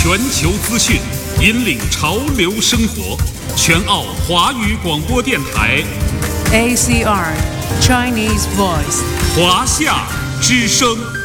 全球资讯，引领潮流生活。全澳华语广播电台 ACR Chinese Voice 华夏之声。